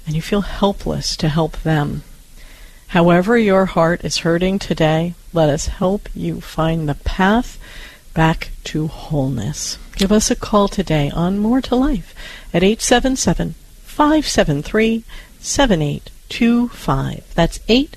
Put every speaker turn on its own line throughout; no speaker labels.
and you feel helpless to help them. However your heart is hurting today, let us help you find the path back to wholeness. Give us a call today on More to Life at 877-573-7825. That's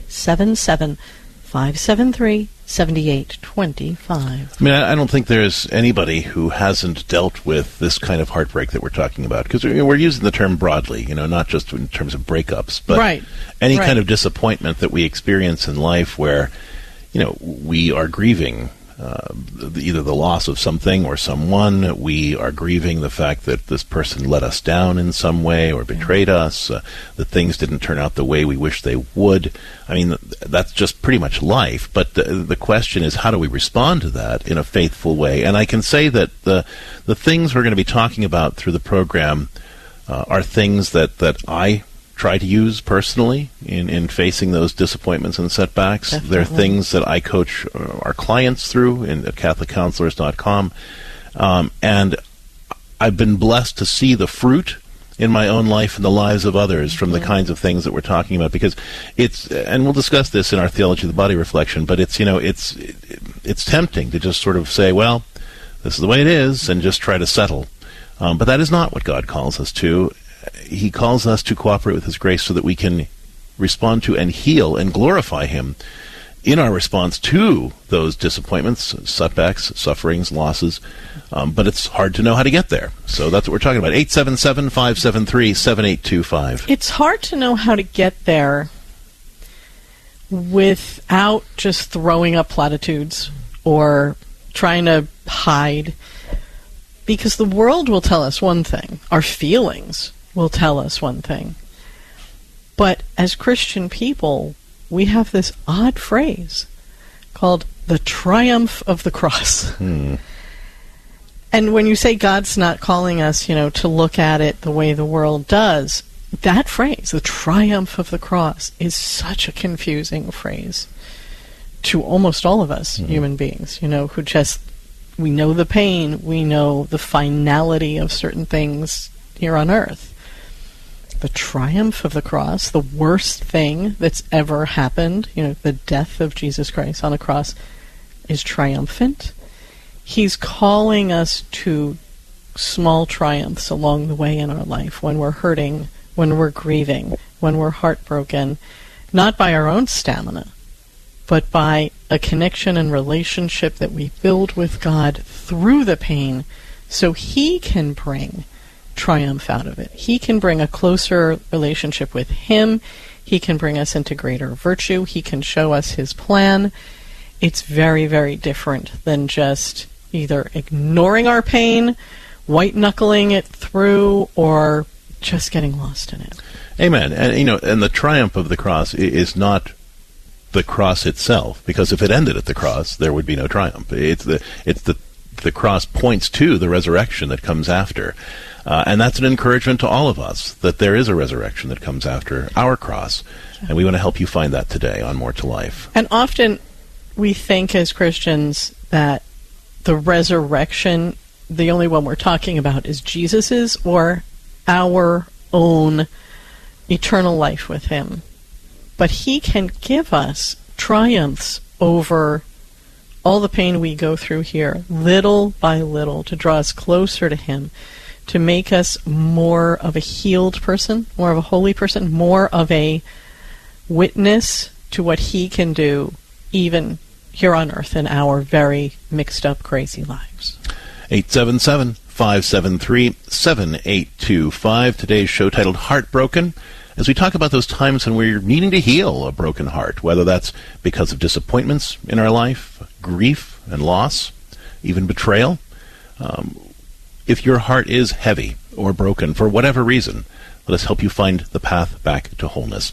877-573-7825.
I mean, I don't think there's anybody who hasn't dealt with this kind of heartbreak that we're talking about, because we're using the term broadly, not just in terms of breakups, but any kind of disappointment that we experience in life where, we are grieving either the loss of something or someone. We are grieving the fact that this person let us down in some way or betrayed us, that things didn't turn out the way we wish they would. I mean, that's just pretty much life. But the question is, how do we respond to that in a faithful way? And I can say that the things we're going to be talking about through the program are things that I try to use personally in facing those disappointments and setbacks. Definitely. They're things that I coach our clients through at CatholicCounselors.com. And I've been blessed to see the fruit in my own life and the lives of others from the kinds of things that we're talking about, because and we'll discuss this in our Theology of the Body reflection, but it's tempting to just sort of say, well, this is the way it is, and just try to settle. But that is not what God calls us to. He calls us to cooperate with His grace so that we can respond to and heal and glorify Him in our response to those disappointments, setbacks, sufferings, losses. But it's hard to know how to get there. So that's what we're talking about. 877-573-7825.
It's hard to know how to get there without just throwing up platitudes or trying to hide, because the world will tell us one thing. Our feelings will tell us one thing. But as Christian people, we have this odd phrase called the triumph of the cross. And when you say God's not calling us, to look at it the way the world does, that phrase, the triumph of the cross, is such a confusing phrase to almost all of us human beings, who just, we know the pain, we know the finality of certain things here on earth. The triumph of the cross, the worst thing that's ever happened, the death of Jesus Christ on a cross, is triumphant. He's calling us to small triumphs along the way in our life, when we're hurting, when we're grieving, when we're heartbroken, not by our own stamina, but by a connection and relationship that we build with God through the pain, so He can bring triumph out of it. He can bring a closer relationship with Him. He can bring us into greater virtue. He can show us His plan. It's very, very different than just either ignoring our pain, white-knuckling it through, or just getting lost in it.
Amen. And, and the triumph of the cross is not the cross itself, because if it ended at the cross, there would be no triumph. The cross points to the resurrection that comes after. And that's an encouragement to all of us, that there is a resurrection that comes after our cross. And we want to help you find that today on More to Life.
And often we think as Christians that the resurrection, the only one we're talking about is Jesus's or our own eternal life with Him. But He can give us triumphs over all the pain we go through here, little by little, to draw us closer to Him, to make us more of a healed person, more of a holy person, more of a witness to what He can do, even here on earth in our very mixed up, crazy lives.
877-573-7825. Today's show titled Heartbroken, as we talk about those times when we're needing to heal a broken heart, whether that's because of disappointments in our life, grief and loss, even betrayal. If your heart is heavy or broken for whatever reason, let us help you find the path back to wholeness.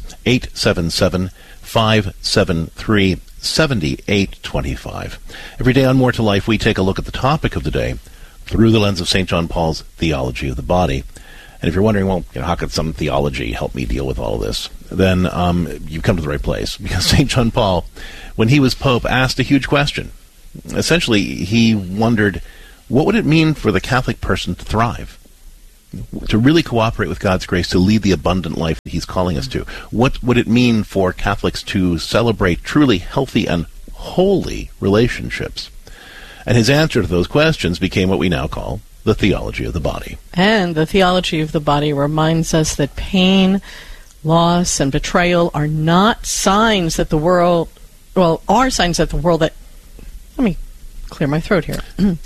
877-573-7825. Every day on More to Life, we take a look at the topic of the day through the lens of St. John Paul's Theology of the Body. And if you're wondering, well, how could some theology help me deal with all of this? Then you've come to the right place, because St. John Paul, when he was Pope, asked a huge question. Essentially, he wondered, what would it mean for the Catholic person to thrive? to really cooperate with God's grace to lead the abundant life that He's calling us to? What would it mean for Catholics to celebrate truly healthy and holy relationships? And his answer to those questions became what we now call the theology of the body.
And the theology of the body reminds us that pain, loss, and betrayal are not signs that the world, are signs that the world that, let me clear my throat here.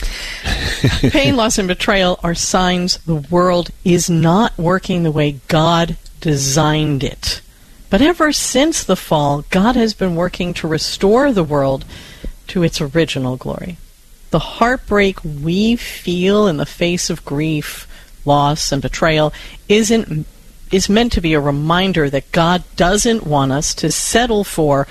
Pain, loss, and betrayal are signs the world is not working the way God designed it. But ever since the fall, God has been working to restore the world to its original glory. The heartbreak we feel in the face of grief, loss, and betrayal is meant to be a reminder that God doesn't want us to settle for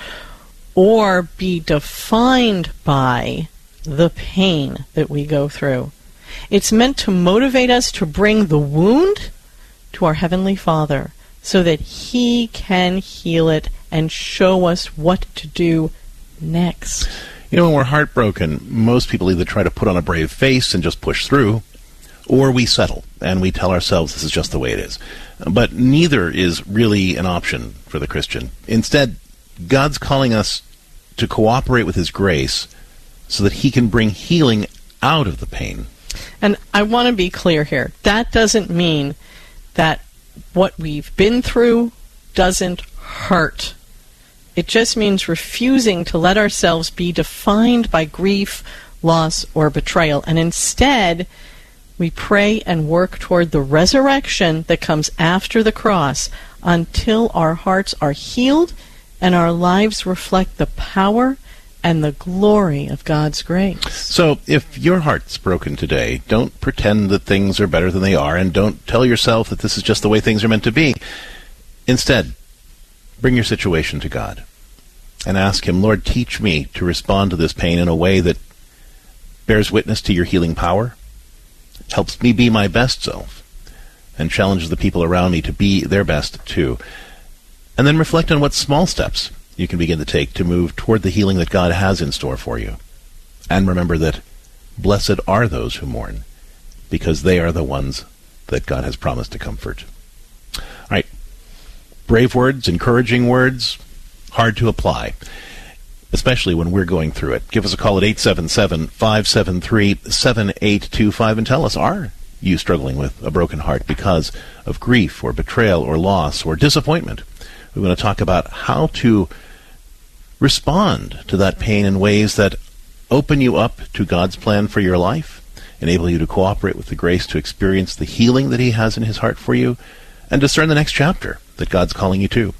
or be defined by the pain that we go through. It's meant to motivate us to bring the wound to our Heavenly Father so that He can heal it and show us what to do next.
You know, when we're heartbroken, most people either try to put on a brave face and just push through, or we settle and we tell ourselves this is just the way it is. But neither is really an option for the Christian. Instead, God's calling us to cooperate with His grace so that He can bring healing out of the pain.
And I want to be clear here. That doesn't mean that what we've been through doesn't hurt. It just means refusing to let ourselves be defined by grief, loss, or betrayal. And instead, we pray and work toward the resurrection that comes after the cross until our hearts are healed and our lives reflect the power and the glory of God's grace.
So, if your heart's broken today, don't pretend that things are better than they are, and don't tell yourself that this is just the way things are meant to be. Instead, bring your situation to God and ask Him, Lord, teach me to respond to this pain in a way that bears witness to your healing power, helps me be my best self, and challenges the people around me to be their best too. And then reflect on what small steps you can begin to take to move toward the healing that God has in store for you. And remember that blessed are those who mourn, because they are the ones that God has promised to comfort. All right. Brave words, encouraging words, hard to apply, especially when we're going through it. Give us a call at 877-573-7825 and tell us, are you struggling with a broken heart because of grief or betrayal or loss or disappointment? We want to talk about how to respond to that pain in ways that open you up to God's plan for your life, enable you to cooperate with the grace to experience the healing that He has in His heart for you, and discern the next chapter that God's calling you to.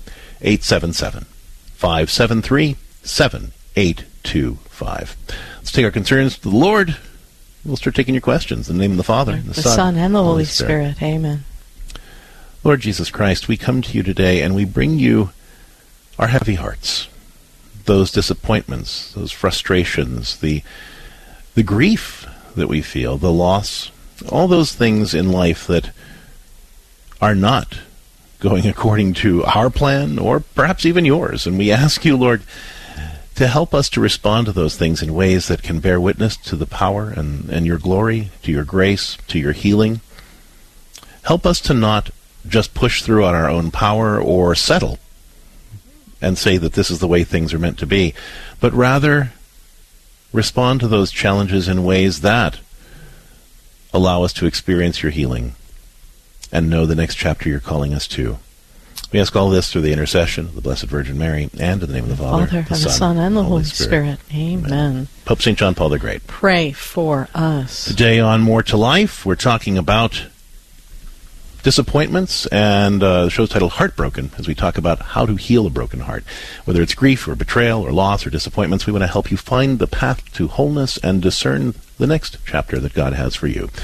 877-573-7825. Let's take our concerns to the Lord. We'll start taking your questions in the name of the Father, and the
Son, and the Holy Spirit. Amen.
Lord Jesus Christ, we come to you today and we bring you our heavy hearts, those disappointments, those frustrations, the grief that we feel, the loss, all those things in life that are not going according to our plan or perhaps even yours. And we ask you, Lord, to help us to respond to those things in ways that can bear witness to the power and your glory, to your grace, to your healing. Help us to not just push through on our own power or settle and say that this is the way things are meant to be, but rather respond to those challenges in ways that allow us to experience your healing and know the next chapter you're calling us to. We ask all this through the intercession of the Blessed Virgin Mary and in the name of the Father,
and the Son, and the Holy Spirit. Amen.
Pope St. John Paul the Great,
pray for us.
Today on More to Life, we're talking about disappointments, and the show's titled Heartbroken, as we talk about how to heal a broken heart. Whether it's grief or betrayal or loss or disappointments, we want to help you find the path to wholeness and discern the next chapter that God has for you.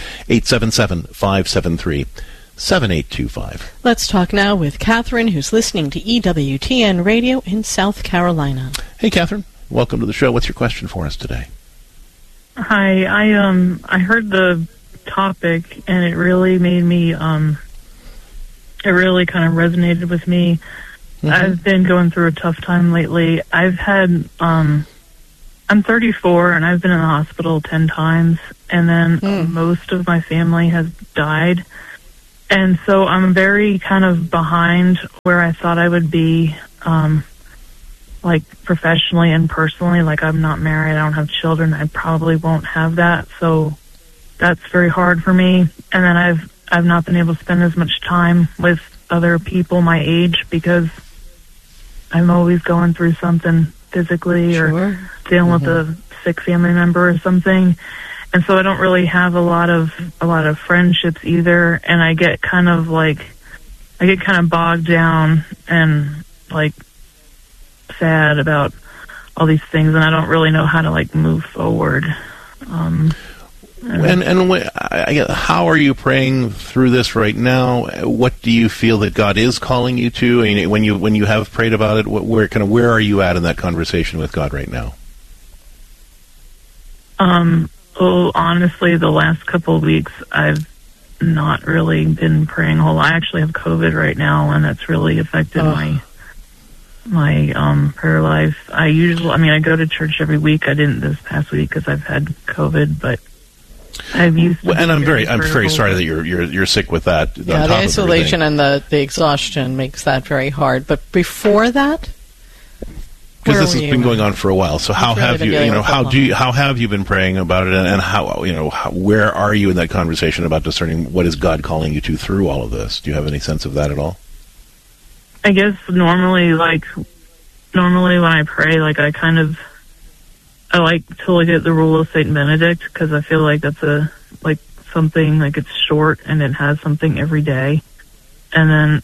877-573-7825.
Let's talk now with Catherine, who's listening to EWTN Radio in South Carolina.
Hey, Catherine. Welcome to the show. What's your question for us today?
Hi. I heard the topic, and it really made me it really kind of resonated with me. Mm-hmm. I've been going through a tough time lately. I've had I'm 34 and I've been in the hospital 10 times, and then most of my family has died. And so I'm very kind of behind where I thought I would be, like professionally and personally. Like, I'm not married, I don't have children, I probably won't have that. So that's very hard for me. And then I've not been able to spend as much time with other people my age because I'm always going through something physically or dealing with a sick family member or something. And so I don't really have a lot of friendships either, and I get kind of bogged down and like sad about all these things, and I don't really know how to like move forward.
How are you praying through this right now? What do you feel that God is calling you to? I mean, when you have prayed about it, where are you at in that conversation with God right now?
Well, honestly, the last couple of weeks, I've not really been praying a whole lot. I actually have COVID right now, and that's really affected my prayer life. I go to church every week. I didn't this past week because I've had COVID, but I've used.
And I'm very sorry that you're sick with that.
Yeah, the isolation and the exhaustion makes that very hard. But before that.
Because this has been going on for a while, so how have you? How have you been praying about it, and where are you in that conversation about discerning what is God calling you to through all of this? Do you have any sense of that at all?
I guess normally when I pray, I like to look at the Rule of Saint Benedict because I feel like that's something like it's short and it has something every day, and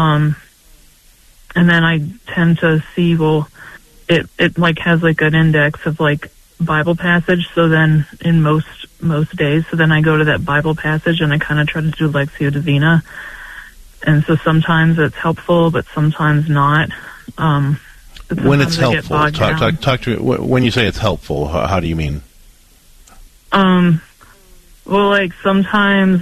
then I tend to see It has an index of Bible passage. So then in most days, so then I go to that Bible passage and I kind of try to do Lectio Divina. And so sometimes it's helpful, but sometimes not.
When it's helpful, talk to me. When you say it's helpful, how do you mean?
Well, sometimes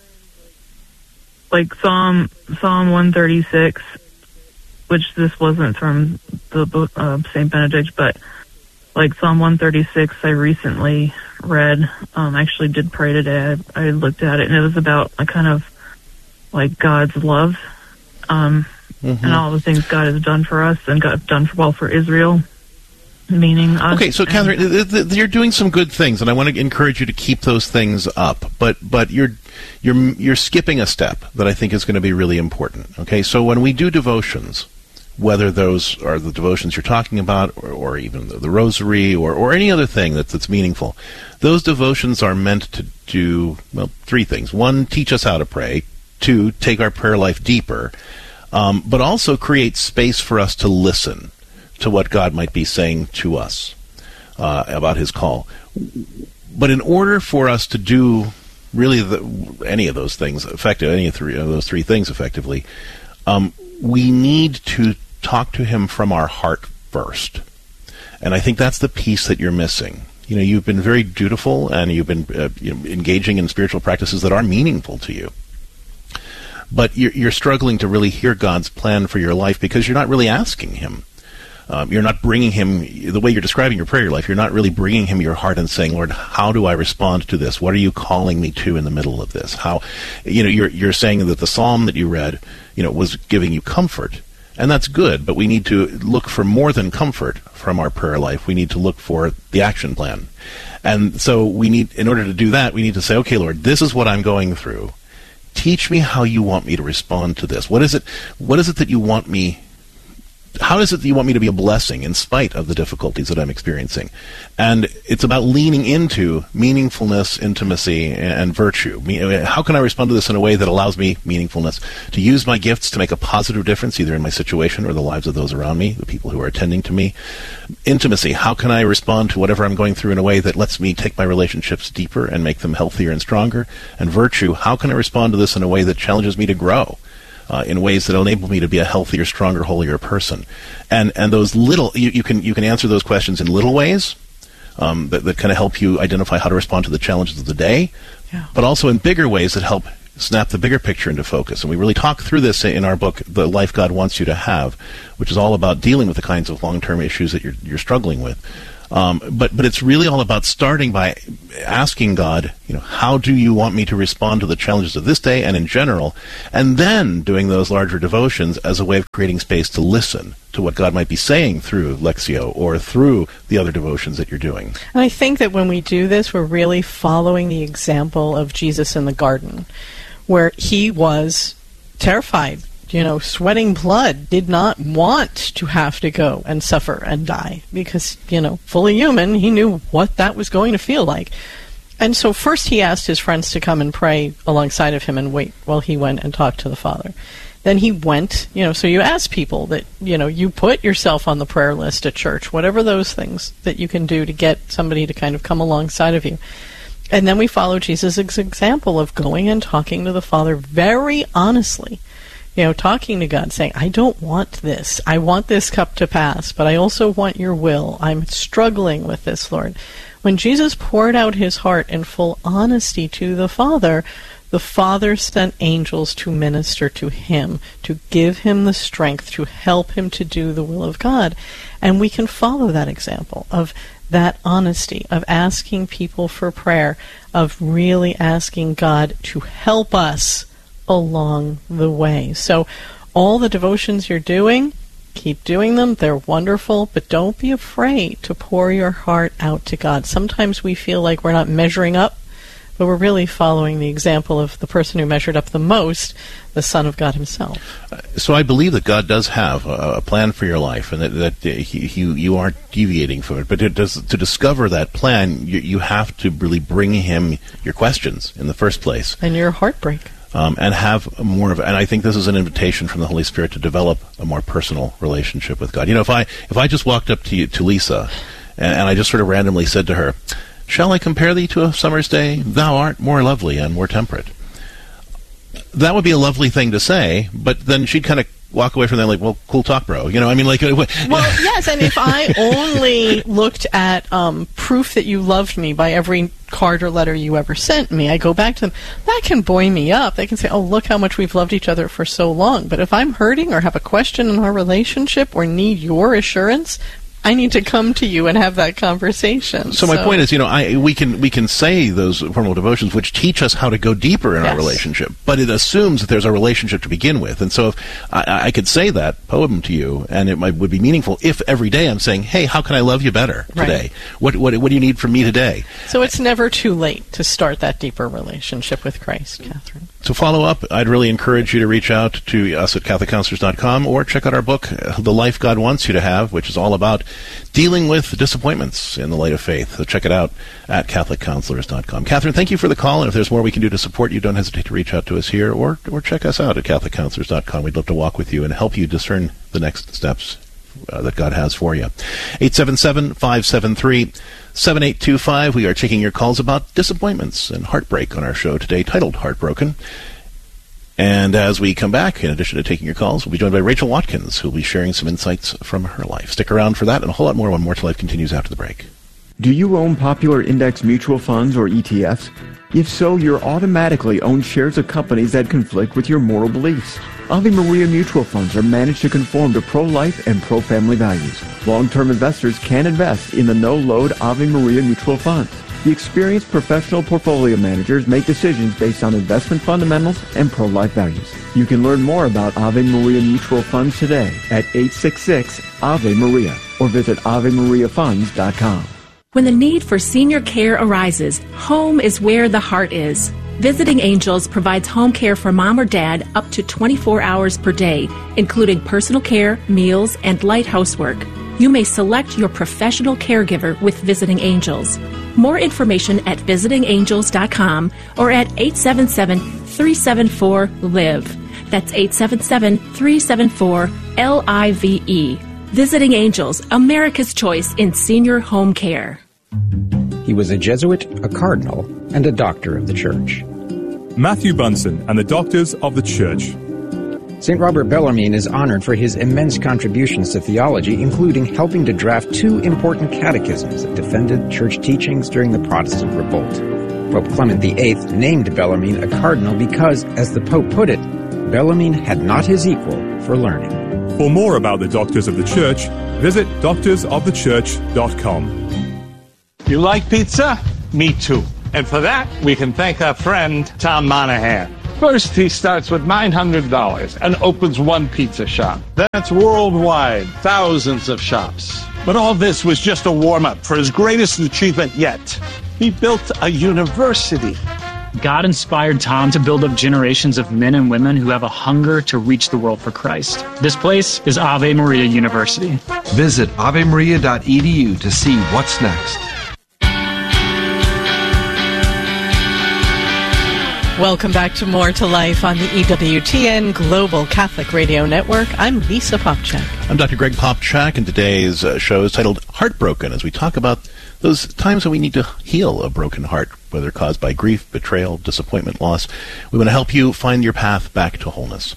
Psalm 136. Which this wasn't from the book St. Benedict, but Psalm 136 I recently read. Actually did pray today. I looked at it, and it was about God's love and all the things God has done for us and God done well for Israel, meaning us.
Okay, so Catherine, you're doing some good things, and I want to encourage you to keep those things up. But you're skipping a step that I think is going to be really important. Okay, so when we do devotions, whether those are the devotions you're talking about, or even the rosary, or any other thing that's meaningful, those devotions are meant to do, three things. One, teach us how to pray. Two, take our prayer life deeper. But also create space for us to listen to what God might be saying to us about His call. But in order for us to do really any of those things effective, any of those three things effectively, we need to talk to Him from our heart first. And I think that's the piece that you're missing. You've been very dutiful, and you've been engaging in spiritual practices that are meaningful to you. But you're struggling to really hear God's plan for your life because you're not really asking Him. You're not bringing Him, the way you're describing your prayer life, you're not really bringing Him your heart and saying, Lord, how do I respond to this? What are you calling me to in the middle of this? You're saying that the psalm that you read, was giving you comfort. And that's good, but we need to look for more than comfort from our prayer life. We need to look for the action plan. And so in order to do that, we need to say, okay, Lord, this is what I'm going through. Teach me how you want me to respond to this. What is it that you want me? How is it that you want me to be a blessing in spite of the difficulties that I'm experiencing? And it's about leaning into meaningfulness, intimacy, and virtue. How can I respond to this in a way that allows me meaningfulness, to use my gifts to make a positive difference, either in my situation or the lives of those around me, the people who are attending to me? Intimacy, how can I respond to whatever I'm going through in a way that lets me take my relationships deeper and make them healthier and stronger? And virtue, how can I respond to this in a way that challenges me to grow? In ways that enable me to be a healthier, stronger, holier person, and those little you can answer those questions in little ways that kind of help you identify how to respond to the challenges of the day, but also in bigger ways that help snap the bigger picture into focus. And we really talk through this in our book, The Life God Wants You to Have, which is all about dealing with the kinds of long-term issues that you're struggling with. But it's really all about starting by asking God, how do you want me to respond to the challenges of this day and in general, and then doing those larger devotions as a way of creating space to listen to what God might be saying through Lectio or through the other devotions that you're doing.
And I think that when we do this, we're really following the example of Jesus in the garden, where he was terrified, sweating blood, did not want to have to go and suffer and die because, fully human, he knew what that was going to feel like. And so first he asked his friends to come and pray alongside of him and wait while he went and talked to the Father. Then he went, so you ask people that, you put yourself on the prayer list at church, whatever those things that you can do to get somebody to kind of come alongside of you. And then we follow Jesus' example of going and talking to the Father very honestly, talking to God, saying, I don't want this. I want this cup to pass, but I also want your will. I'm struggling with this, Lord. When Jesus poured out his heart in full honesty to the Father sent angels to minister to him, to give him the strength, to help him to do the will of God. And we can follow that example of that honesty, of asking people for prayer, of really asking God to help us along the way. So all the devotions you're doing, keep doing them. They're wonderful, but don't be afraid to pour your heart out to God. Sometimes we feel like we're not measuring up, but we're really following the example of the person who measured up the most, the Son of God himself.
So I believe that God does have a plan for your life, and that you aren't deviating from it. But to discover that plan, you have to really bring him your questions in the first place.
And your heartbreak.
And have more of, and I think this is an invitation from the Holy Spirit to develop a more personal relationship with God. If I just walked up to Lisa, and I just sort of randomly said to her, "Shall I compare thee to a summer's day? Thou art more lovely and more temperate." That would be a lovely thing to say, but then she'd kind of walk away from that like, well, cool talk, bro.
Well, yes, and if I only looked at proof that you loved me by every card or letter you ever sent me, I go back to them, that can buoy me up. They can say, oh, look how much we've loved each other for so long. But if I'm hurting or have a question in our relationship or need your assurance, I need to come to you and have that conversation.
So my point is, we can say those formal devotions which teach us how to go deeper in our relationship, but it assumes that there's a relationship to begin with. And so if I could say that poem to you, and it would be meaningful if every day I'm saying, hey, how can I love you better today? Right. What do you need from me today?
So it's never too late to start that deeper relationship with Christ, Catherine.
To follow up, I'd really encourage you to reach out to us at CatholicCounselors.com or check out our book, The Life God Wants You to Have, which is all about dealing with disappointments in the light of faith. So check it out at CatholicCounselors.com. Catherine, thank you for the call, and if there's more we can do to support you, don't hesitate to reach out to us here or check us out at CatholicCounselors.com. We'd love to walk with you and help you discern the next steps that God has for you. 877-573-7825. We are taking your calls about disappointments and heartbreak on our show today, titled Heartbroken. And as we come back, in addition to taking your calls, we'll be joined by Rachel Watkins, who will be sharing some insights from her life. Stick around for that and a whole lot more when More to Life continues after the break.
Do you own popular index mutual funds or ETFs? If so, you're automatically own shares of companies that conflict with your moral beliefs. Ave Maria mutual funds are managed to conform to pro-life and pro-family values. Long-term investors can invest in the no-load Ave Maria mutual funds. The experienced professional portfolio managers make decisions based on investment fundamentals and pro-life values. You can learn more about Ave Maria mutual funds today at 866-AVE-MARIA or visit AveMariaFunds.com.
When the need for senior care arises, home is where the heart is. Visiting Angels provides home care for mom or dad up to 24 hours per day, including personal care, meals, and light housework. You may select your professional caregiver with Visiting Angels. More information at visitingangels.com or at 877-374-LIVE. That's 877-374-LIVE. Visiting Angels, America's choice in senior home care.
He was a Jesuit, a cardinal, and a doctor of the Church.
Matthew Bunson and the Doctors of the Church.
St. Robert Bellarmine is honored for his immense contributions to theology, including helping to draft 2 important catechisms that defended church teachings during the Protestant revolt. Pope Clement VIII named Bellarmine a cardinal because, as the Pope put it, Bellarmine had not his equal for learning.
For more about the Doctors of the Church, visit doctorsofthechurch.com.
You like pizza? Me too. And for that, we can thank our friend, Tom Monahan. First, he starts with $900 and opens one pizza shop. That's worldwide, thousands of shops. But all this was just a warm-up for his greatest achievement yet. He built a university.
God inspired Tom to build up generations of men and women who have a hunger to reach the world for Christ. This place is Ave Maria University.
Visit avemaria.edu to see what's next.
Welcome back to More to Life on the EWTN Global Catholic Radio Network. I'm Lisa Popchak.
I'm Dr. Greg Popchak, and today's show is titled Heartbroken, as we talk about those times when we need to heal a broken heart, whether caused by grief, betrayal, disappointment, loss. We want to help you find your path back to wholeness.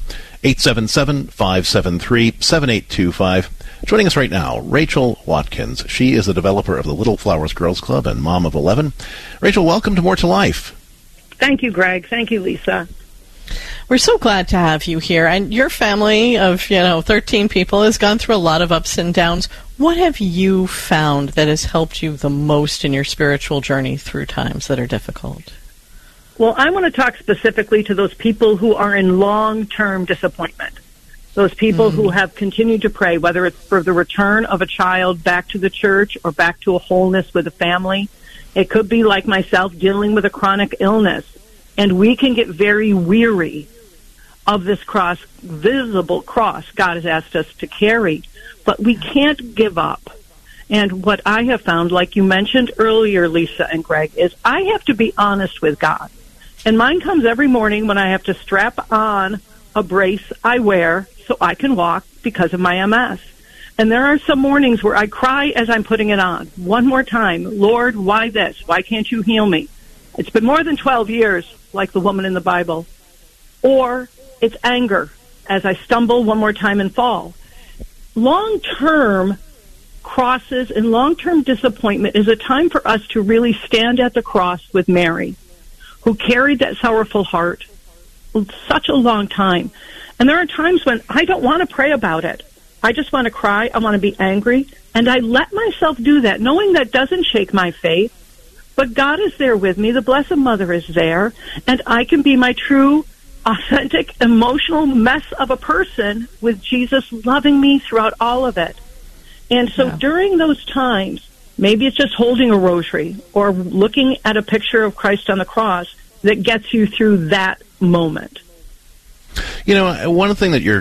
877-573-7825. Joining us right now, Rachel Watkins. She is the developer of the Little Flowers Girls Club and mom of 11. Rachel, welcome to More to Life.
Thank you, Greg. Thank you, Lisa.
We're so glad to have you here. And your family of, 13 people has gone through a lot of ups and downs. What have you found that has helped you the most in your spiritual journey through times that are difficult?
Well, I want to talk specifically to those people who are in long-term disappointment. Those people who have continued to pray, whether it's for the return of a child back to the church or back to a wholeness with a family. It could be like myself dealing with a chronic illness. And we can get very weary of this visible cross God has asked us to carry. But we can't give up. And what I have found, like you mentioned earlier, Lisa and Greg, is I have to be honest with God. And mine comes every morning when I have to strap on a brace I wear so I can walk because of my MS. And there are some mornings where I cry as I'm putting it on. One more time, Lord, why this? Why can't you heal me? It's been more than 12 years, like the woman in the Bible. Or it's anger as I stumble one more time and fall. Long-term crosses and long-term disappointment is a time for us to really stand at the cross with Mary, who carried that sorrowful heart such a long time. And there are times when I don't want to pray about it. I just want to cry. I want to be angry. And I let myself do that, knowing that doesn't shake my faith. But God is there with me. The Blessed Mother is there. And I can be my true, authentic, emotional mess of a person with Jesus loving me throughout all of it. And so during those times, maybe it's just holding a rosary or looking at a picture of Christ on the cross that gets you through that moment.
One thing that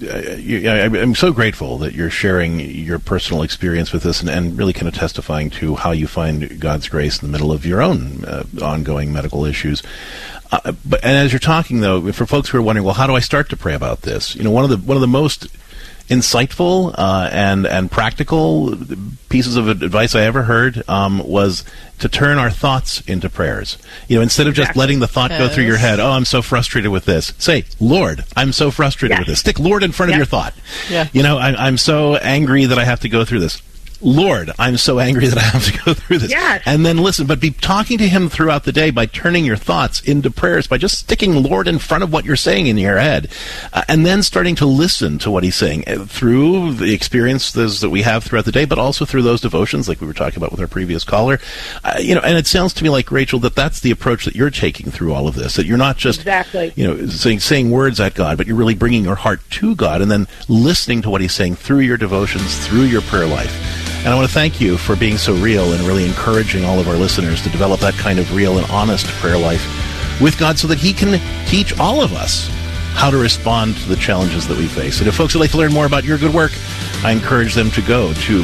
I'm so grateful that you're sharing your personal experience with this and really kind of testifying to how you find God's grace in the middle of your own ongoing medical issues. And as you're talking, though, for folks who are wondering, well, how do I start to pray about this? One of the most insightful and practical pieces of advice I ever heard was to turn our thoughts into prayers. Instead of just letting the thought go through your head, oh, I'm so frustrated with this. Say, Lord, I'm so frustrated with this. Stick Lord in front of your thought. Yeah. I'm so angry that I have to go through this. Lord, I'm so angry that I have to go through this. Yes. And then listen, but be talking to him throughout the day by turning your thoughts into prayers, by just sticking Lord in front of what you're saying in your head, and then starting to listen to what he's saying through the experiences that we have throughout the day, but also through those devotions like we were talking about with our previous caller. And it sounds to me like, Rachel, that's the approach that you're taking through all of this, that you're not just saying words at God, but you're really bringing your heart to God and then listening to what he's saying through your devotions, through your prayer life. And I want to thank you for being so real and really encouraging all of our listeners to develop that kind of real and honest prayer life with God so that he can teach all of us how to respond to the challenges that we face. And if folks would like to learn more about your good work, I encourage them to go to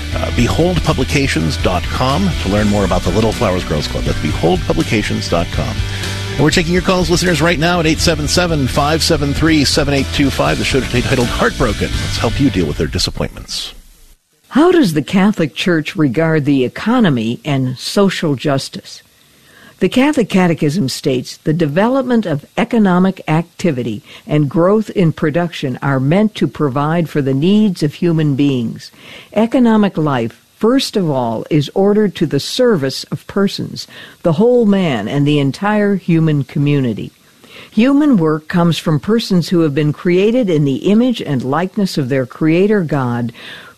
beholdpublications.com to learn more about the Little Flowers Girls Club. That's beholdpublications.com. And we're taking your calls, listeners, right now at 877-573-7825. The show today titled Heartbroken. Let's help you deal with their disappointments.
How does the Catholic Church regard the economy and social justice? The Catholic Catechism states the development of economic activity and growth in production are meant to provide for the needs of human beings. Economic life, first of all, is ordered to the service of persons, the whole man, and the entire human community. Human work comes from persons who have been created in the image and likeness of their Creator God,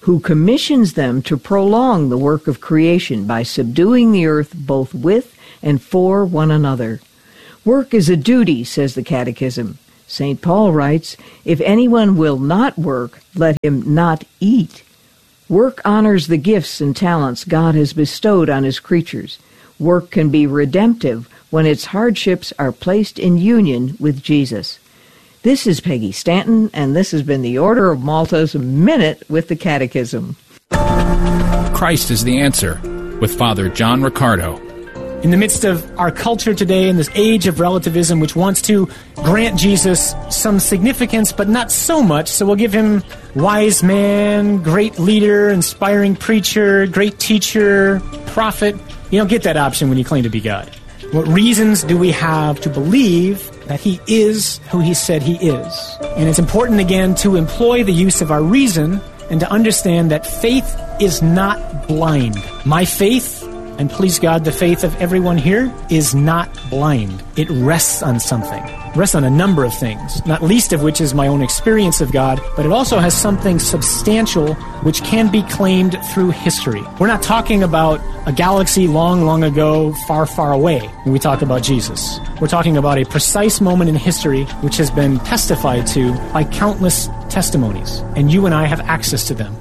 who commissions them to prolong the work of creation by subduing the earth both with and for one another. Work is a duty, says the Catechism. St. Paul writes, "If anyone will not work, let him not eat." Work honors the gifts and talents God has bestowed on his creatures. Work can be redemptive when its hardships are placed in union with Jesus. This is Peggy Stanton, and this has been the Order of Malta's Minute with the Catechism.
Christ is the Answer, with Father John Riccardo.
In the midst of our culture today, in this age of relativism, which wants to grant Jesus some significance, but not so much, so we'll give him wise man, great leader, inspiring preacher, great teacher, prophet. You don't get that option when you claim to be God. What reasons do we have to believe that he is who he said he is? And it's important, again, to employ the use of our reason and to understand that faith is not blind. My faith, and please God, the faith of everyone here, is not blind. It rests on something. It rests on a number of things, not least of which is my own experience of God, but it also has something substantial which can be claimed through history. We're not talking about a galaxy long, long ago, far, far away when we talk about Jesus. We're talking about a precise moment in history which has been testified to by countless testimonies, and you and I have access to them.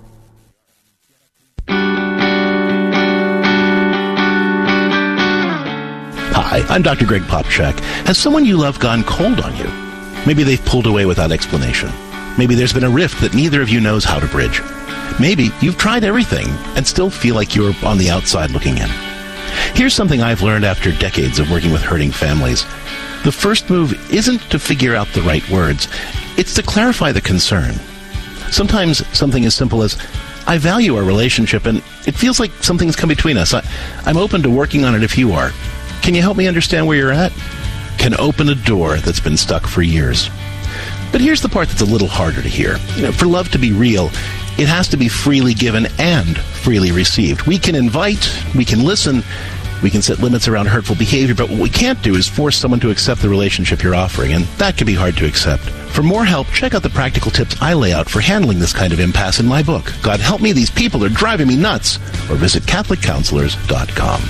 Hi, I'm Dr. Greg Popcak. Has someone you love gone cold on you? Maybe they've pulled away without explanation. Maybe there's been a rift that neither of you knows how to bridge. Maybe you've tried everything and still feel like you're on the outside looking in. Here's something I've learned after decades of working with hurting families. The first move isn't to figure out the right words. It's to clarify the concern. Sometimes something as simple as, I value our relationship and it feels like something's come between us. I'm open to working on it if you are. Can you help me understand where you're at? Can open a door that's been stuck for years. But here's the part that's a little harder to hear. For love to be real, it has to be freely given and freely received. We can invite, we can listen, we can set limits around hurtful behavior, but what we can't do is force someone to accept the relationship you're offering, and that can be hard to accept. For more help, check out the practical tips I lay out for handling this kind of impasse in my book, God Help Me, These People Are Driving Me Nuts, or visit CatholicCounselors.com.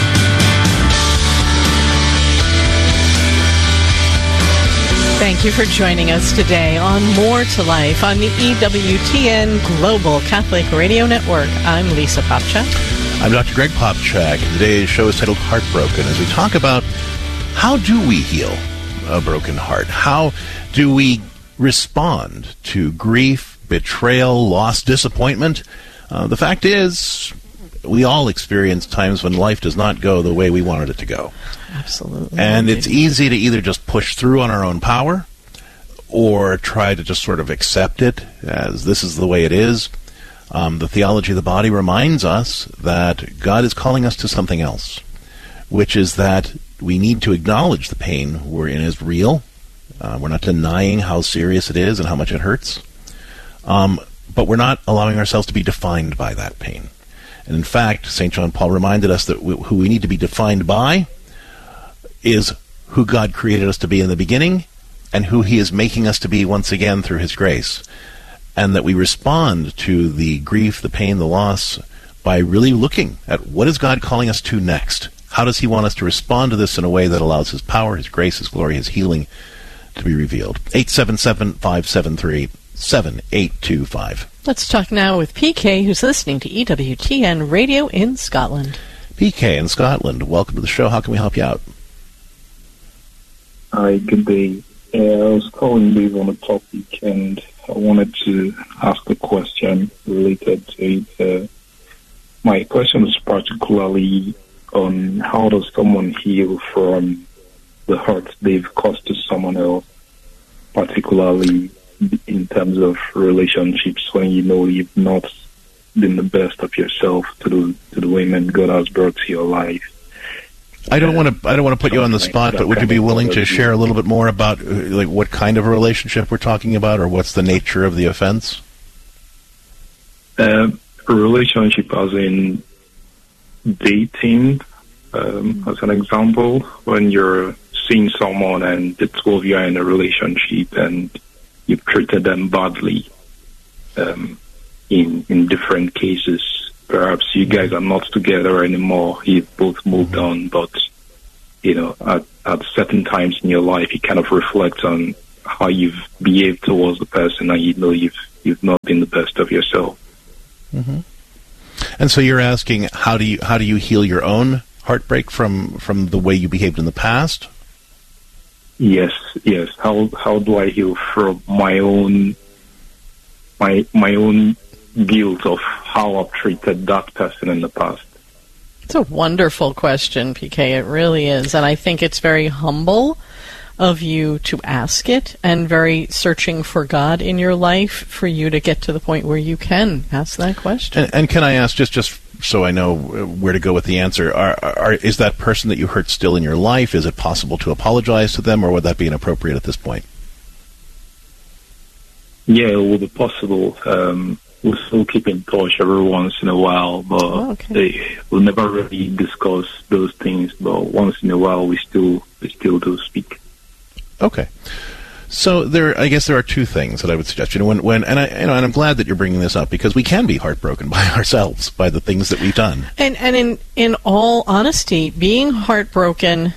Thank you for joining us today on More to Life on the EWTN Global Catholic Radio Network. I'm Lisa Popcak.
I'm Dr. Greg Popcak. Today's show is titled Heartbroken, as we talk about how do we heal a broken heart? How do we respond to grief, betrayal, loss, disappointment? The fact is, we all experience times when life does not go the way we wanted it to go.
Absolutely.
And it's easy to either just push through on our own power or try to just sort of accept it as this is the way it is. The theology of the body reminds us that God is calling us to something else, which is that we need to acknowledge the pain we're in is real. We're not denying how serious it is and how much it hurts. But we're not allowing ourselves to be defined by that pain. And in fact, St. John Paul reminded us that who we need to be defined by is who God created us to be in the beginning and who he is making us to be once again through his grace. And that we respond to the grief, the pain, the loss by really looking at what is God calling us to next. How does he want us to respond to this in a way that allows his power, his grace, his glory, his healing to be revealed? 877-573-7825.
Let's talk now with PK, who's listening to EWTN Radio in Scotland.
PK in Scotland, welcome to the show. How can we help you out?
Hi, good day. I was calling based on the topic, and I wanted to ask a question related to it. My question is particularly on how does someone heal from the hurt they've caused to someone else, particularly in terms of relationships when you know you've not been the best of yourself to the women God has brought to your life.
I don't want to put you on the spot, but would you be willing to share a little bit more about like what kind of a relationship we're talking about, or what's the nature of the offense?
A relationship as in dating, as an example, when you're seeing someone and the two of you are in a relationship and you've treated them badly. in different cases. Perhaps you guys are not together anymore. You've both moved on, but at certain times in your life, you kind of reflect on how you've behaved towards the person, and you've not been the best of yourself.
Mm-hmm. And so you're asking, how do you heal your own heartbreak from the way you behaved in the past?
Yes. How do I heal from my own guilt of how I've treated that person in the past?
It's a wonderful question, PK. It really is. And I think it's very humble of you to ask it, and very searching for God in your life for you to get to the point where you can ask that question.
And can I ask, just so I know where to go with the answer, is that person that you hurt still in your life? Is it possible to apologize to them, or would that be inappropriate at this point?
Yeah, it will be possible. We'll still keep in touch every once in a while, but we'll never really discuss those things. But once in a while, we still do speak.
Okay, so I guess there are two things that I would suggest. And I'm glad that you're bringing this up, because we can be heartbroken by ourselves, by the things that we've done.
And in all honesty, being heartbroken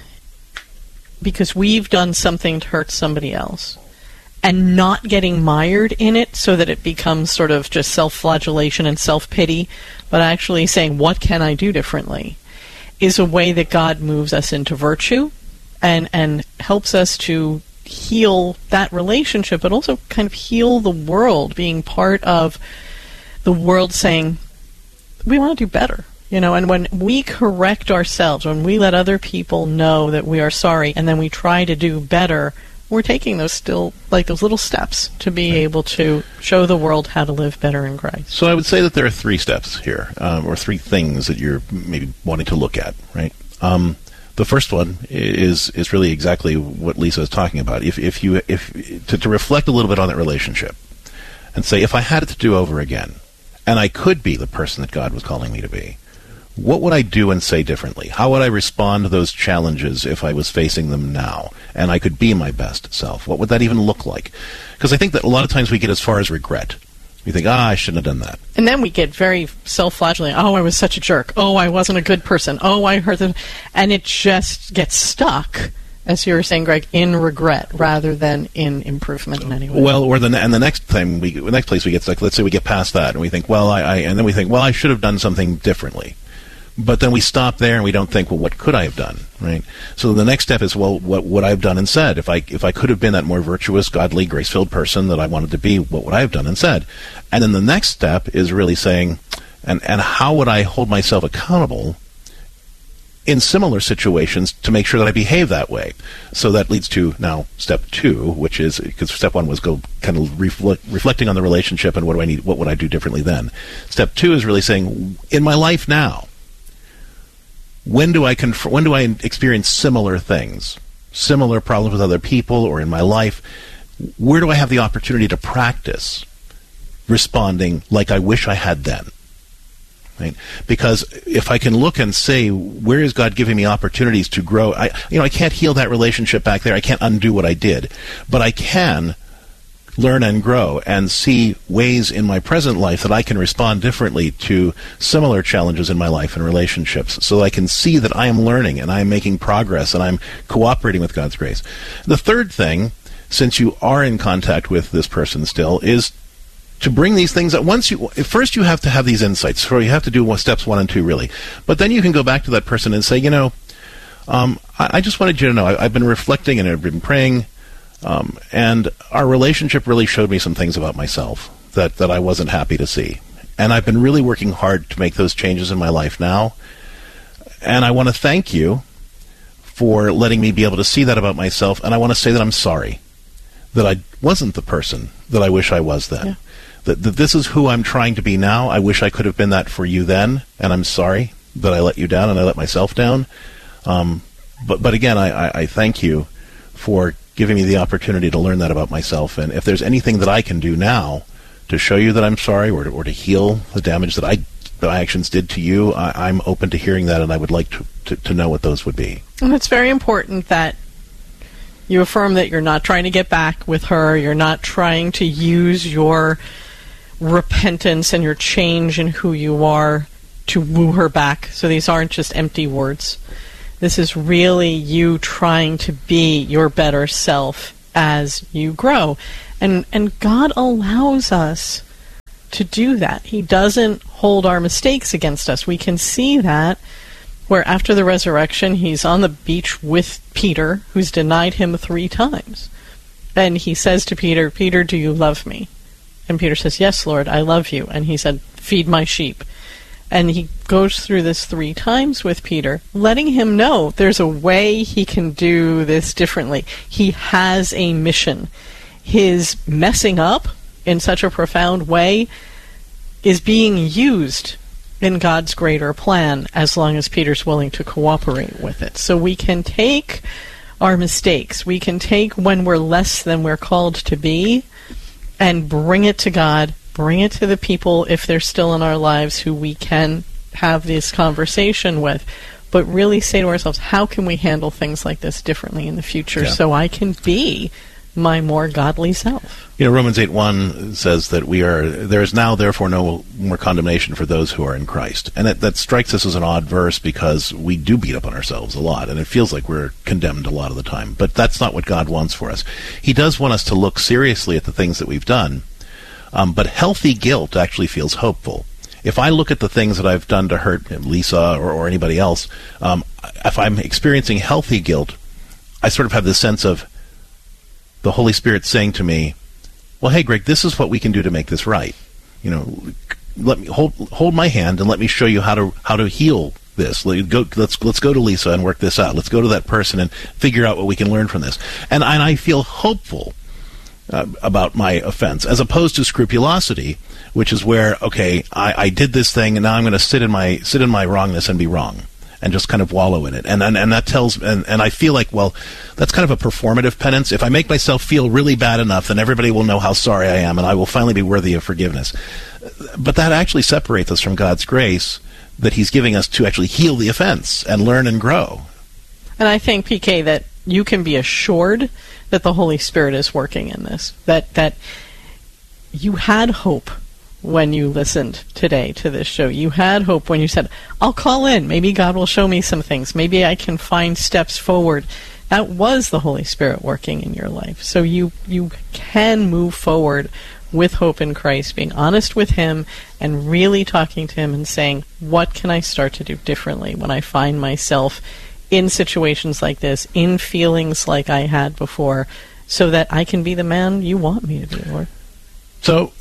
because we've done something to hurt somebody else, and not getting mired in it so that it becomes sort of just self-flagellation and self-pity, but actually saying, what can I do differently, is a way that God moves us into virtue and helps us to heal that relationship, but also kind of heal the world, being part of the world saying, we want to do better. And when we correct ourselves, when we let other people know that we are sorry, and then we try to do better, we're taking those little steps to be able to show the world how to live better in Christ.
So I would say that there are 3 steps here, or 3 things that you're maybe wanting to look at, right? The first one is really exactly what Lisa is talking about. To reflect a little bit on that relationship and say, if I had it to do over again, and I could be the person that God was calling me to be, what would I do and say differently? How would I respond to those challenges if I was facing them now, and I could be my best self? What would that even look like? Because I think that a lot of times we get as far as regret. We think, I shouldn't have done that.
And then we get very self-flagellating. Oh, I was such a jerk. Oh, I wasn't a good person. Oh, I hurt them. And it just gets stuck, as you were saying, Greg, in regret rather than in improvement in any way.
Well, the next place we get stuck, let's say we get past that, and we think, I should have done something differently. But then we stop there and we don't think, well, what could I have done, right? So the next step is, well, what would I have done and said? If I could have been that more virtuous, godly, grace-filled person that I wanted to be, what would I have done and said? And then the next step is really saying, and how would I hold myself accountable in similar situations to make sure that I behave that way? So that leads to now step 2, which is, because step 1 was reflecting on the relationship and what would I do differently then. Step 2 is really saying, in my life now, when do I experience similar things, similar problems with other people or in my life? Where do I have the opportunity to practice responding like I wish I had then? Right? Because if I can look and say, where is God giving me opportunities to grow? I can't heal that relationship back there. I can't undo what I did, but I can learn and grow and see ways in my present life that I can respond differently to similar challenges in my life and relationships, so that I can see that I am learning and I am making progress and I'm cooperating with God's grace. The third thing, since you are in contact with this person still, is to bring these things up. First you have to have these insights, so you have to do steps 1 and 2 really. But then you can go back to that person and say, I just wanted you to know, I've been reflecting and I've been praying, and our relationship really showed me some things about myself that I wasn't happy to see. And I've been really working hard to make those changes in my life now. And I want to thank you for letting me be able to see that about myself. And I want to say that I'm sorry that I wasn't the person that I wish I was then. Yeah. That this is who I'm trying to be now. I wish I could have been that for you then. And I'm sorry that I let you down and I let myself down. But again, I thank you for giving me the opportunity to learn that about myself. And if there's anything that I can do now to show you that I'm sorry, or to heal the damage that my actions did to you, I'm open to hearing that, and I would like to know what those would be.
And it's very important that you affirm that you're not trying to get back with her, you're not trying to use your repentance and your change in who you are to woo her back. So these aren't just empty words. This is really you trying to be your better self as you grow. And God allows us to do that. He doesn't hold our mistakes against us. We can see that where after the resurrection, he's on the beach with Peter, who's denied him 3 times. And he says to Peter, "Peter, do you love me?" And Peter says, "Yes, Lord, I love you." And he said, "Feed my sheep." And he goes through this 3 times with Peter, letting him know there's a way he can do this differently. He has a mission. His messing up in such a profound way is being used in God's greater plan as long as Peter's willing to cooperate with it. So we can take our mistakes, we can take when we're less than we're called to be, and bring it to God, bring it to the people if they're still in our lives who we can have this conversation with, but really say to ourselves, how can we handle things like this differently in the future so I can be my more godly self?
Romans 8:1 says that there is now therefore no more condemnation for those who are in Christ. And that strikes us as an odd verse because we do beat up on ourselves a lot, and it feels like we're condemned a lot of the time. But that's not what God wants for us. He does want us to look seriously at the things that we've done, but healthy guilt actually feels hopeful. If I look at the things that I've done to hurt Lisa or anybody else, if I'm experiencing healthy guilt, I sort of have this sense of the Holy Spirit saying to me, well, hey, Greg, this is what we can do to make this right. Let me hold my hand and let me show you how to heal this. Let's go to Lisa and work this out. Let's go to that person and figure out what we can learn from this. And I feel hopeful about my offense, as opposed to scrupulosity, which is where, okay, I did this thing and now I'm going to sit in my wrongness and be wrong, and just kind of wallow in it. And that tells, and I feel like, well, that's kind of a performative penance. If I make myself feel really bad enough, then everybody will know how sorry I am, and I will finally be worthy of forgiveness. But that actually separates us from God's grace that he's giving us to actually heal the offense and learn and grow.
And I think, PK, that you can be assured that the Holy Spirit is working in this, that you had hope when you listened today to this show. You had hope when you said, I'll call in. Maybe God will show me some things. Maybe I can find steps forward. That was the Holy Spirit working in your life. So you can move forward with hope in Christ, being honest with him and really talking to him and saying, what can I start to do differently when I find myself in situations like this, in feelings like I had before, so that I can be the man you want me to be, Lord?
So,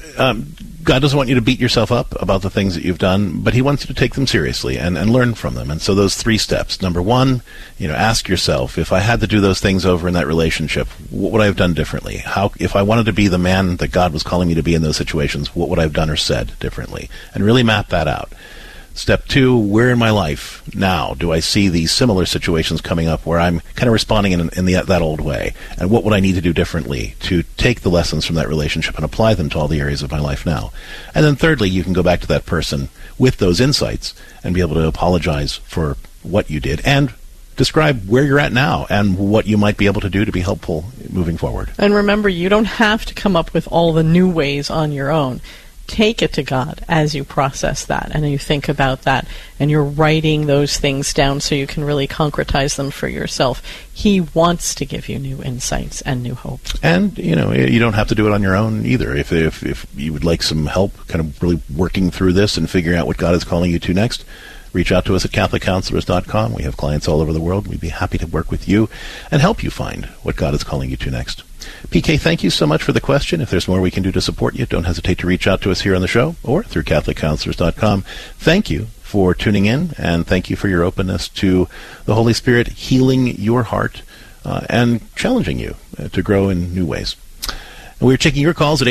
God doesn't want you to beat yourself up about the things that you've done, but he wants you to take them seriously and learn from them. And so those 3 steps. Number 1, ask yourself, if I had to do those things over in that relationship, what would I have done differently? If I wanted to be the man that God was calling me to be in those situations, what would I have done or said differently? And really map that out. Step 2, where in my life now do I see these similar situations coming up where I'm kind of responding in that old way? And what would I need to do differently to take the lessons from that relationship and apply them to all the areas of my life now? And then thirdly, you can go back to that person with those insights and be able to apologize for what you did and describe where you're at now and what you might be able to do to be helpful moving forward.
And remember, you don't have to come up with all the new ways on your own. Take it to God as you process that and you think about that and you're writing those things down so you can really concretize them for yourself. He wants to give you new insights and new hope. And,
you don't have to do it on your own either. If you would like some help kind of really working through this and figuring out what God is calling you to next, reach out to us at CatholicCounselors.com. We have clients all over the world. We'd be happy to work with you and help you find what God is calling you to next. PK, thank you so much for the question. If there's more we can do to support you, don't hesitate to reach out to us here on the show or through CatholicCounselors.com. Thank you for tuning in, and thank you for your openness to the Holy Spirit healing your heart and challenging you to grow in new ways. And we're taking your calls at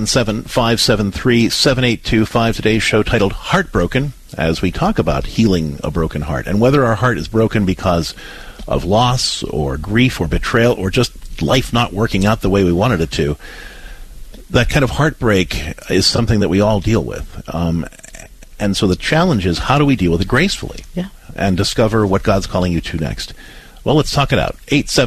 877-573-7825. Today's show titled Heartbroken, as we talk about healing a broken heart and whether our heart is broken because of loss or grief or betrayal or just life not working out the way we wanted it to. That kind of heartbreak is something that we all deal with. And so the challenge is, how do we deal with it gracefully?
Yeah.
And discover what God's calling you to next? Well, let's talk it out.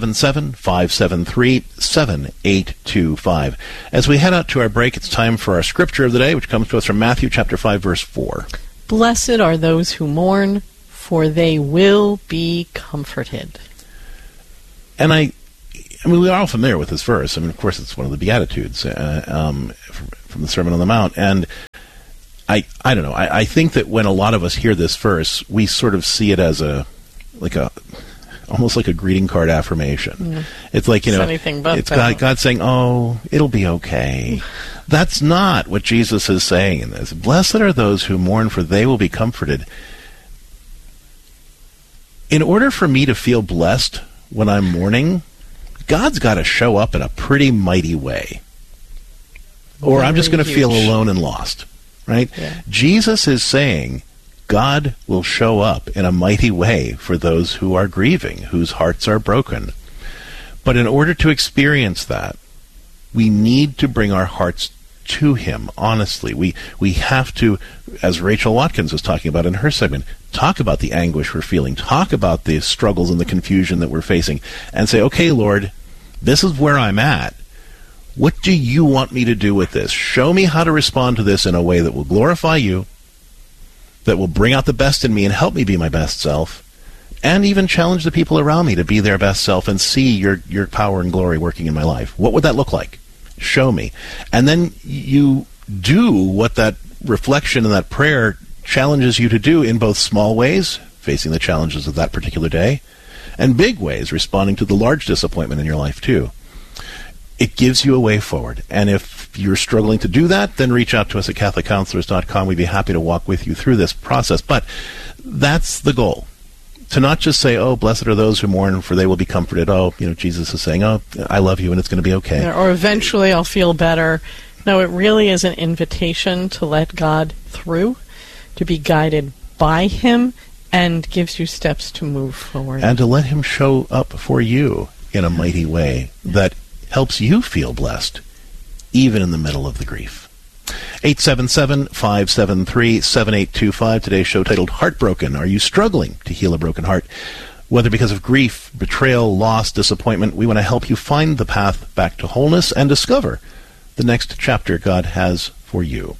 877-573-7825. As we head out to our break, it's time for our scripture of the day, which comes to us from Matthew chapter 5, verse 4.
Blessed are those who mourn, for they will be comforted.
And I mean, we are all familiar with this verse. I mean, of course, it's one of the Beatitudes from the Sermon on the Mount. And I don't know. I think that when a lot of us hear this verse, we sort of see it as almost like a greeting card affirmation. Mm. It's like, it's God saying, oh, it'll be okay. That's not what Jesus is saying in this. Blessed are those who mourn, for they will be comforted. In order for me to feel blessed when I'm mourning, God's got to show up in a pretty mighty way. Or I'm just going to feel alone and lost, right? Yeah. Jesus is saying God will show up in a mighty way for those who are grieving, whose hearts are broken. But in order to experience that, we need to bring our hearts to Him, honestly. We have to, as Rachel Watkins was talking about in her segment, talk about the anguish we're feeling, talk about the struggles and the confusion that we're facing, and say, okay, Lord, this is where I'm at. What do you want me to do with this? Show me how to respond to this in a way that will glorify you, that will bring out the best in me and help me be my best self, and even challenge the people around me to be their best self and see your power and glory working in my life. What would that look like? Show me. And then you do what that reflection and that prayer challenges you to do in both small ways, facing the challenges of that particular day, and big ways, responding to the large disappointment in your life too. It gives you a way forward. And if you're struggling to do that, then reach out to us at CatholicCounselors.com. We'd be happy to walk with you through this process. But that's the goal. To not just say, oh, blessed are those who mourn, for they will be comforted. Oh, Jesus is saying, oh, I love you and it's going to be okay.
Yeah, or eventually I'll feel better. No, it really is an invitation to let God through, to be guided by Him, and gives you steps to move forward.
And to let Him show up for you in a mighty way that helps you feel blessed, even in the middle of the grief. 877-573-7825. Today's show titled Heartbroken. Are you struggling to heal a broken heart? Whether because of grief, betrayal, loss, disappointment, we want to help you find the path back to wholeness and discover the next chapter God has for you.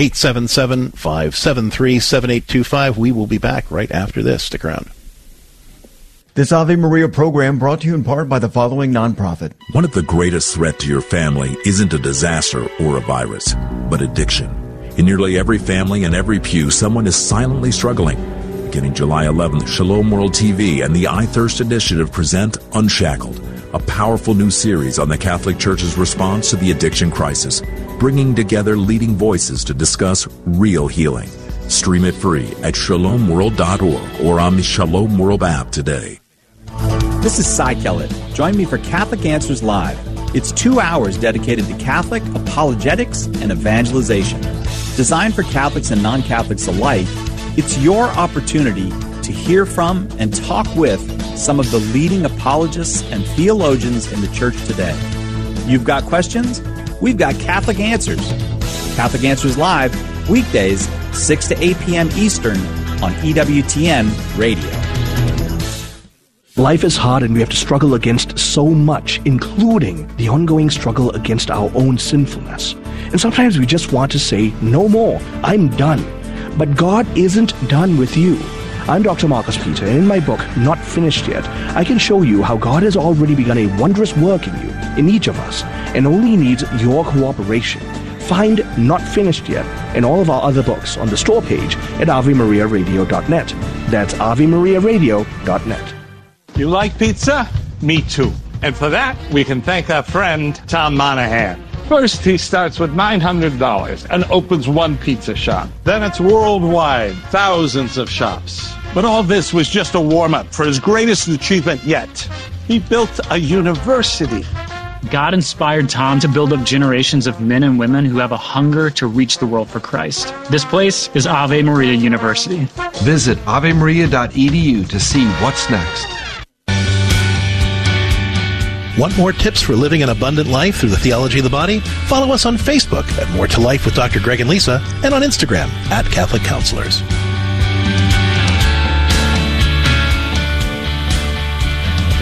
877-573-7825. We will be back right after this. Stick around.
This Ave Maria program brought to you in part by the following nonprofit.
One of the greatest threats to your family isn't a disaster or a virus, but addiction. In nearly every family and every pew, someone is silently struggling. Beginning July 11th, Shalom World TV and the I Thirst Initiative present Unshackled, a powerful new series on the Catholic Church's response to the addiction crisis, bringing together leading voices to discuss real healing. Stream it free at shalomworld.org or on the Shalom World app today.
This is Cy Kellett. Join me for Catholic Answers Live. It's 2 hours dedicated to Catholic apologetics and evangelization. Designed for Catholics and non-Catholics alike, it's your opportunity to hear from and talk with some of the leading apologists and theologians in the church today. You've got questions? We've got Catholic Answers. Catholic Answers Live, weekdays, 6 to 8 p.m. Eastern on EWTN Radio.
Life is hard and we have to struggle against so much, including the ongoing struggle against our own sinfulness. And sometimes we just want to say, no more, I'm done. But God isn't done with you. I'm Dr. Marcus Peter, and in my book, Not Finished Yet, I can show you how God has already begun a wondrous work in you, in each of us, and only needs your cooperation. Find Not Finished Yet and all of our other books on the store page at AveMariaRadio.net. That's AveMariaRadio.net.
You like pizza? Me too. And for that, we can thank our friend Tom Monahan. First, he starts with $900 and opens one pizza shop. Then it's worldwide, thousands of shops. But all this was just a warm-up for his greatest achievement yet. He built a university.
God inspired Tom to build up generations of men and women who have a hunger to reach the world for Christ. This place is Ave Maria University.
Visit avemaria.edu to see what's next.
Want more tips for living an abundant life through the theology of the body? Follow us on Facebook at More to Life with Dr. Greg and Lisa, and on Instagram at Catholic Counselors.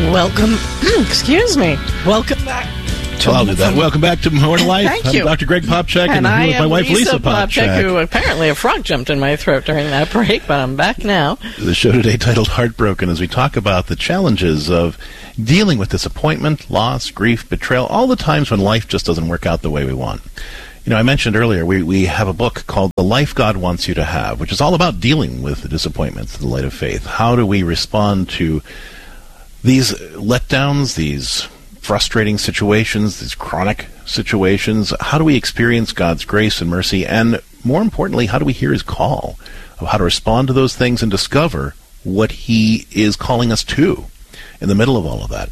Welcome. Excuse me. Welcome back.
I'll do that. Welcome back to More to Life.
Thank you.
I'm Dr. Greg Popcak,
and
I'm here with my wife, Lisa
Popcak, who apparently a frog jumped in my throat during that break, but I'm back now.
The show today titled Heartbroken, as we talk about the challenges of dealing with disappointment, loss, grief, betrayal, all the times when life just doesn't work out the way we want. You know, I mentioned earlier, we have a book called The Life God Wants You to Have, which is all about dealing with the disappointments in the light of faith. How do we respond to these letdowns, these frustrating situations, these chronic situations? How do we experience God's grace and mercy? And more importantly, how do we hear His call of how to respond to those things and discover what He is calling us to in the middle of all of that?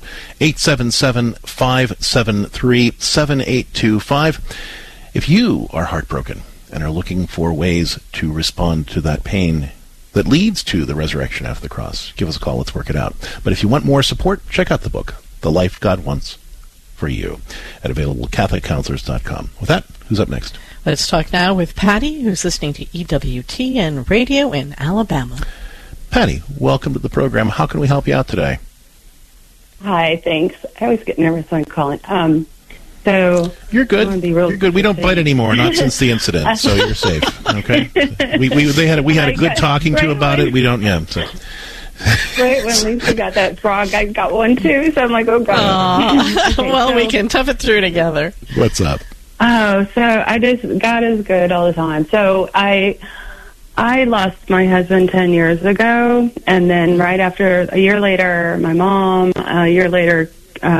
877-573-7825. If you are heartbroken and are looking for ways to respond to that pain that leads to the resurrection after the cross, give us a call. Let's work it out. But if you want more support, check out the book, The Life God Wants for You, at availablecatholiccounselors.com. With that, who's up next?
Let's talk now with Patty, who's listening to EWTN Radio in Alabama.
Patty, welcome to the program. How can we help you out today?
Hi, thanks. I always get nervous when I'm calling. So
you're good. You're good. We don't bite anymore, not since the incident, so you're safe. Okay. We had a good talking to about it. We don't. Yeah. So.
Right when Lisa got that frog, I got one too. So I'm like, oh god.
Well, we can tough it through together.
What's up?
Oh, so God is good all the time. So I lost my husband 10 years ago, and then right after, a year later, my mom. A year later.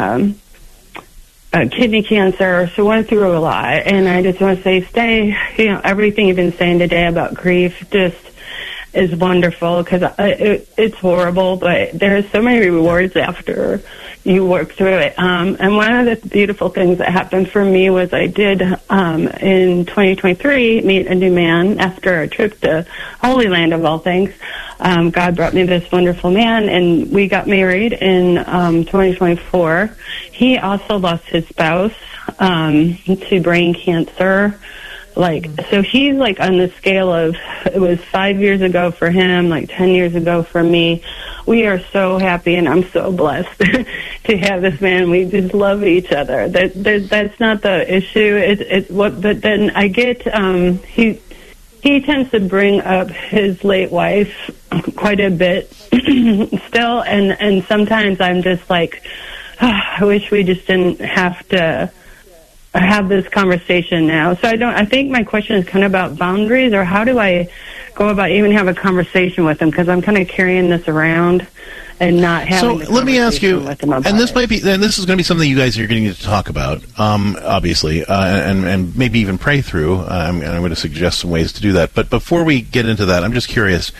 Kidney cancer, so went through a lot, and I just want to say, everything you've been saying today about grief just is wonderful, because it's horrible, but there's so many rewards after you work through it. And one of the beautiful things that happened for me was I did, in 2023, meet a new man after a trip to Holy Land, of all things. God brought me this wonderful man, and we got married in 2024. He also lost his spouse to brain cancer. So he's on the scale of, it was 5 years ago for him, 10 years ago for me. We are so happy, and I'm so blessed to have this man. We just love each other. That's not the issue. But then I get, he tends to bring up his late wife quite a bit still, and sometimes I'm just like, I wish we just didn't have to have this conversation now. So I think my question is kind of about boundaries, or how do I go about even have a conversation with him, because I'm kind of carrying this around and not having.
So let me ask you, and this might be, and this is going to be something you guys are going to need to talk about, obviously, and maybe even pray through. I'm going to suggest some ways to do that. But before we get into that, I'm just curious.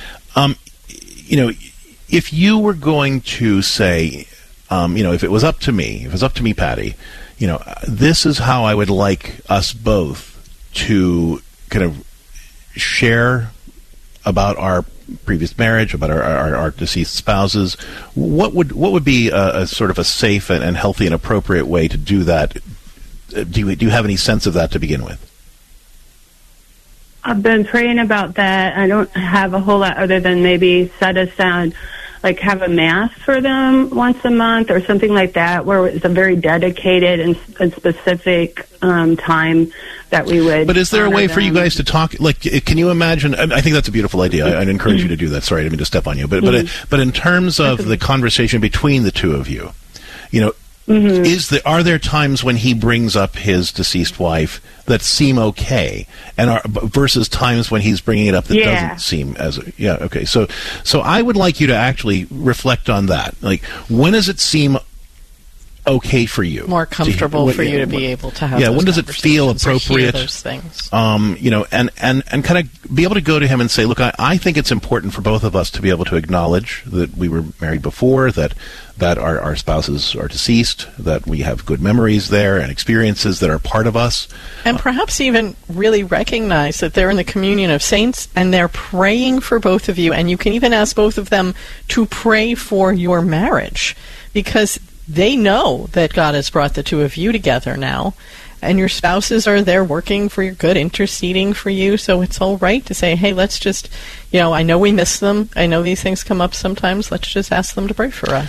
If you were going to say, if it was up to me, Patty, this is how I would like us both to kind of share about our previous marriage, about our deceased spouses. What would be a sort of a safe and healthy and appropriate way to do that? Do you have any sense of that to begin with?
I've been praying about that. I don't have a whole lot other than maybe set aside, have a mass for them once a month or something like that, where it's a very dedicated and specific time that we would.
But is there a way for you guys to talk? Can you imagine? I think that's a beautiful idea. I'd encourage you to do that. Sorry, I didn't mean to step on you. But in terms of the conversation between the two of you, are there times when he brings up his deceased wife that seem okay, and versus times when he's bringing it up that doesn't seem as okay? So I would like you to actually reflect on that. When does it seem okay for you?
More comfortable for you to be able to have.
Yeah, when does it feel appropriate?
Those things.
And kind of be able to go to him and say, look, I think it's important for both of us to be able to acknowledge that we were married before, that our spouses are deceased, that we have good memories there and experiences that are part of us.
And perhaps even really recognize that they're in the communion of saints and they're praying for both of you. And you can even ask both of them to pray for your marriage, because they know that God has brought the two of you together now, and your spouses are there working for your good, interceding for you. So it's all right to say, hey, let's just, I know we miss them. I know these things come up sometimes. Let's just ask them to pray for us.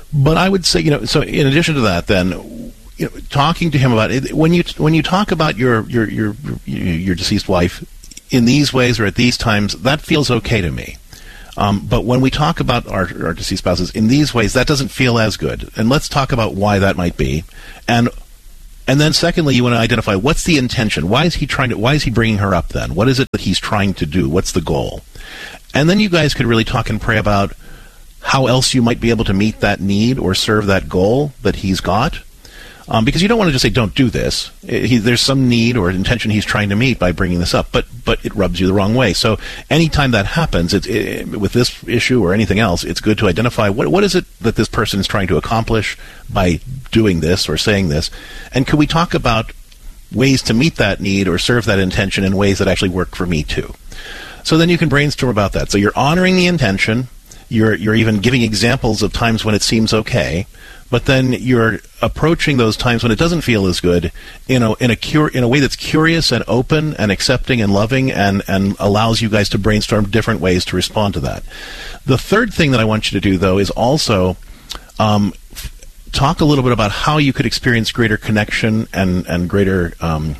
But I would say, so in addition to that, then, talking to him about it, when you talk about your deceased wife in these ways or at these times, that feels okay to me. But when we talk about our deceased spouses in these ways, that doesn't feel as good. And let's talk about why that might be. And then secondly, you want to identify what's the intention. Why is he bringing her up then? What is it that he's trying to do? What's the goal? And then you guys could really talk and pray about how else you might be able to meet that need or serve that goal that he's got. Because you don't want to just say, don't do this. There's some need or intention he's trying to meet by bringing this up, but it rubs you the wrong way. So anytime that happens, with this issue or anything else, it's good to identify what is it that this person is trying to accomplish by doing this or saying this. And could we talk about ways to meet that need or serve that intention in ways that actually work for me too? So then you can brainstorm about that. So you're honoring the intention. You're even giving examples of times when it seems okay. But then you're approaching those times when it doesn't feel as good in a way that's curious and open and accepting and loving and allows you guys to brainstorm different ways to respond to that. The third thing that I want you to do, though, is also talk a little bit about how you could experience greater connection and greater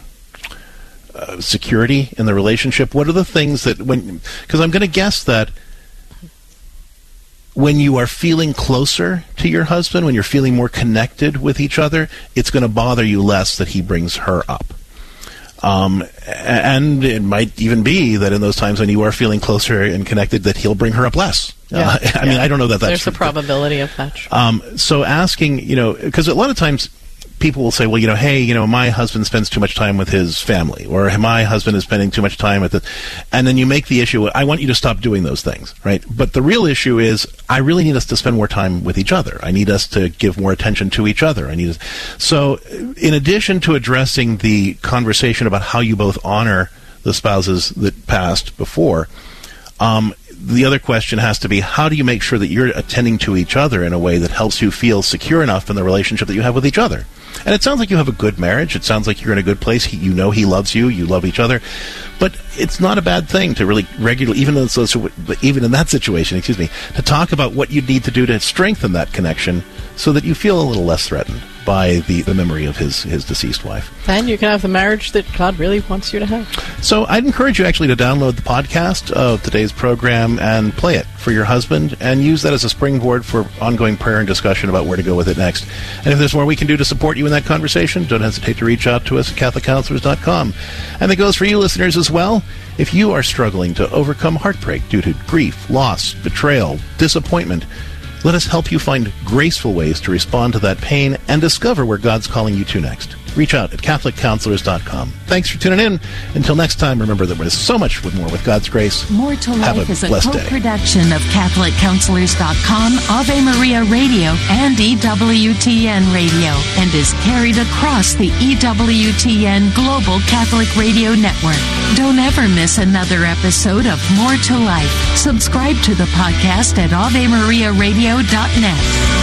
security in the relationship. What are the things that because I'm going to guess that when you are feeling closer to your husband, when you're feeling more connected with each other, it's going to bother you less that he brings her up. And it might even be that in those times when you are feeling closer and connected, that he'll bring her up less.
Yeah.
I mean, I don't know that that's
There's
true.
a probability of that.
So asking, because a lot of times people will say, well, hey, my husband spends too much time with his family, or my husband is spending too much time with it. And then you make the issue, I want you to stop doing those things, right? But the real issue is, I really need us to spend more time with each other. I need us to give more attention to each other. So in addition to addressing the conversation about how you both honor the spouses that passed before, the other question has to be, how do you make sure that you're attending to each other in a way that helps you feel secure enough in the relationship that you have with each other? And it sounds like you have a good marriage. It sounds like you're in a good place. He loves you. You love each other. But it's not a bad thing to really regularly, even in that situation, to talk about what you need to do to strengthen that connection so that you feel a little less threatened by the memory of his deceased wife.
And you can have the marriage that God really wants you to have.
So I'd encourage you actually to download the podcast of today's program and play it for your husband and use that as a springboard for ongoing prayer and discussion about where to go with it next. And if there's more we can do to support you in that conversation, don't hesitate to reach out to us at CatholicCounselors.com. And that goes for you listeners as well. If you are struggling to overcome heartbreak due to grief, loss, betrayal, disappointment, let us help you find graceful ways to respond to that pain and discover where God's calling you to next. Reach out at CatholicCounselors.com. Thanks for tuning in. Until next time, remember that there's so much more with God's grace.
More to Life is a
day.
co-production of CatholicCounselors.com, Ave Maria Radio, and EWTN Radio, and is carried across the EWTN Global Catholic Radio Network. Don't ever miss another episode of More to Life. Subscribe to the podcast at AveMariaRadio.net.